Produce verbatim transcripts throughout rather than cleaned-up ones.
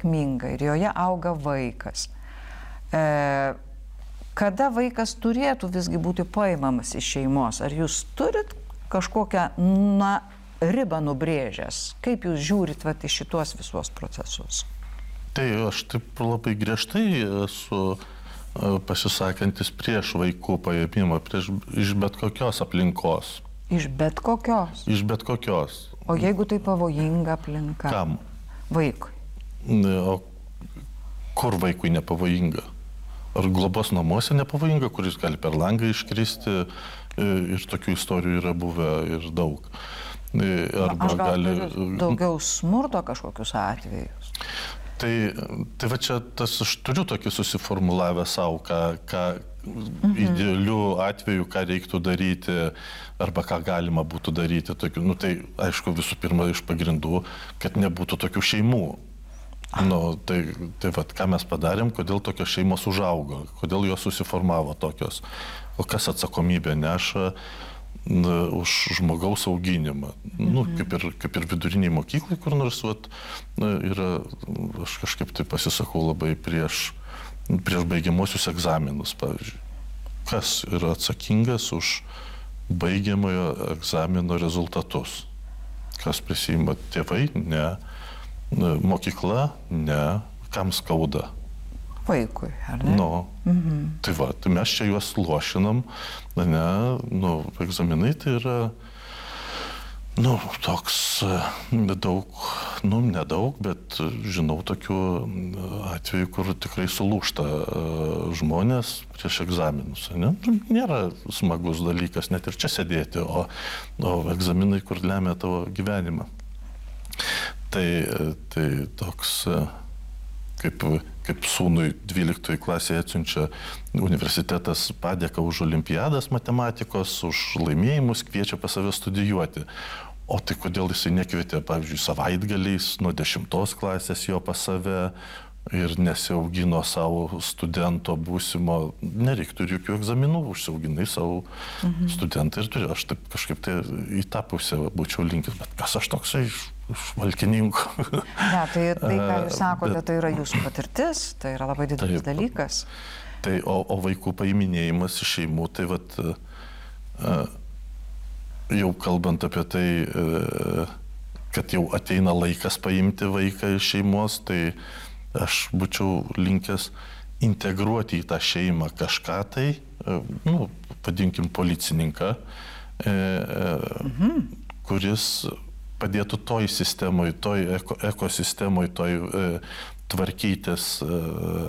sėkminga ir joje auga vaikas. E, kada vaikas turėtų visgi būti paimamas iš šeimos? Ar jūs turit kažkokią na, ribą nubrėžęs? Kaip jūs žiūrit vat, į šitos visos procesus? Tai aš taip labai griežtai esu pasisakantis prieš vaikų paėmimą, prieš, iš bet kokios aplinkos. Iš bet kokios? Iš bet kokios. O jeigu tai pavojinga aplinka? Kam? Vaikui. O kur vaikui nepavojinga? Ar globos namuose nepavojinga, kuris gali per langą iškristi, ir tokių istorijų yra buvę ir daug. Arba Aš gal gali... daugiau smurto kažkokius atvejus. Tai, tai va čia tas, aš turiu tokį susiformulavę savo, ką, ką mhm. idealių atveju, ką reiktų daryti, arba ką galima būtų daryti. Tokių, nu, tai aišku, visų pirma, iš pagrindų, kad nebūtų tokių šeimų. Nu, tai, tai va, ką mes padarėm, kodėl tokios šeimos užaugo, kodėl jos susiformavo tokios, o kas atsakomybę neša na, už žmogaus auginimą. Mhm. Nu, kaip ir, kaip ir viduriniai mokyklai, kur nors vat, na, yra, aš kažkaip tai pasisakau labai prieš, prieš baigiamuosius egzaminus, pavyzdžiui. Kas yra atsakingas už baigiamojo egzamino rezultatus? Kas prisiima? Tėvai? Ne. Mokykla? Ne. Kam skauda? Vaikui, ar ne? Nu, mhm. tai va, tai mes čia juos lošinam, ne, nu, egzaminai tai yra, nu, toks daug, nu, nedaug, bet žinau tokių atvejų, kur tikrai sulūžta žmonės prieš egzaminus, ne? Nėra smagus dalykas net ir čia sėdėti, o, o egzaminai, kur lemia tavo gyvenimą. Tai, tai toks... Kaip, kaip sūnui dvyliktoje klasėje atsiunčia universitetas padėką už olimpiadas matematikos, už laimėjimus, kviečia pas save studijuoti. O tai kodėl jisai nekvietė, pavyzdžiui, savaitgaliais nuo dešimtos klasės jo pas save ir nesiaugino savo studento būsimo, nereiktų ir jokių egzaminų, užsiauginai savo mhm. studentą ir turiu. Aš taip kažkaip tai į tą pusę būčiau linkęs, bet kas aš toksai iš, iš valkininkų. Ne, tai, tai ką jūs sakote, bet, tai yra jūsų patirtis, tai yra labai didelis taip, dalykas. Tai, o, o vaikų paiminėjimas iš šeimų, tai vat, jau kalbant apie tai, kad jau ateina laikas paimti vaiką iš šeimos, tai aš būčiau linkęs integruoti į tą šeimą kažką tai, nu, vadinkim, policininką, e, mhm. kuris padėtų toj sistemoje, toj eko, ekosistemoje, toj e, tvarkytis. E,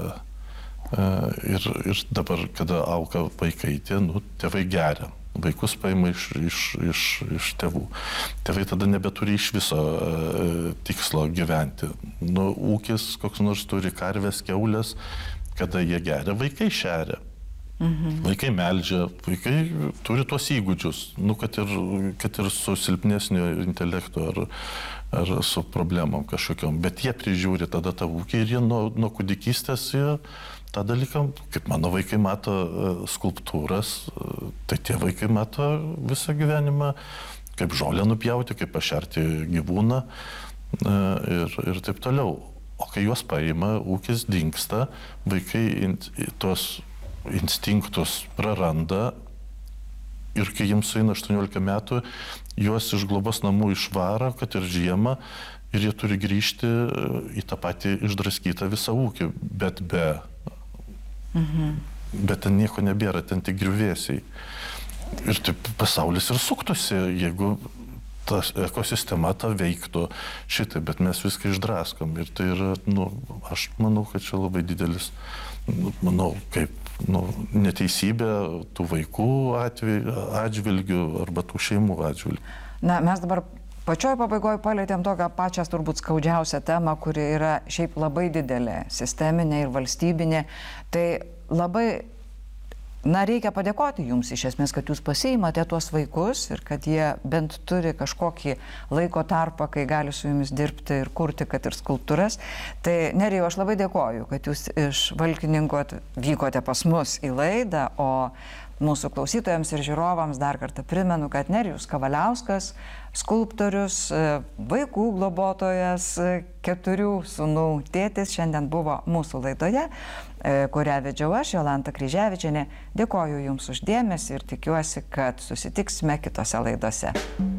e, ir, ir dabar, kada auga vaikai, tie, nu, tėvai geria. Vaikus paima iš, iš, iš, iš tėvų. Tėvai tada nebeturi iš viso e, tikslo gyventi. Nu, ūkis koks nors turi karvės, kiaulės, kada jie geria, vaikai šeria. Mhm. Vaikai meldžia, vaikai turi tuos įgūdžius, nu, kad ir, kad ir su silpnesnio intelektu ar, ar su problemom kažkokiom. Bet jie prižiūri tada tą ūkį ir jie nuo, nuo kūdikystės jie tą dalyką, kaip mano vaikai mato skulptūras, tai tie vaikai mato visą gyvenimą, kaip žolę nupjauti, kaip pašerti gyvūną ir, ir taip toliau. O kai juos paima, ūkis dingsta, vaikai in, tuos instinktus praranda ir kai jiems sueina aštuoniolika metų, juos iš globos namų išvaro, kad ir žiemą, ir jie turi grįžti į tą patį išdraskytą visą ūkį, bet be Mhm. Bet ten nieko nebėra, ten tik griuvėsiai. Ir taip pasaulis ir suktųsi, jeigu ta ekosistema ta veiktų šitai, bet mes viską išdraskom. Ir tai yra, nu, aš manau, kad čia labai didelis, nu, manau, kaip, nu, neteisybė tų vaikų atveju, atžvilgių arba tų šeimų atžvilgių. Na, mes dabar pačioj pabaigoje palėtėm tokią pačią turbūt skaudžiausią temą, kuri yra šiaip labai didelė, sisteminė ir valstybinė. Tai labai, na, reikia padėkoti jums iš esmės, kad jūs pasiimate tuos vaikus ir kad jie bent turi kažkokį laiko tarpą, kai gali su jumis dirbti ir kurti, kad ir skulptūras. Tai Nerijau, aš labai dėkoju, kad jūs iš Valkininkų vykote pas mus į laidą, o Mūsų klausytojams ir žiūrovams dar kartą primenu, kad Nerijus Kavaliauskas, skulptorius, vaikų globotojas, keturių sūnų tėtis šiandien buvo mūsų laidoje, kurią vedžiau aš, Jolanta Kryževičienė. Dėkoju Jums už dėmesį ir tikiuosi, kad susitiksime kitose laidose.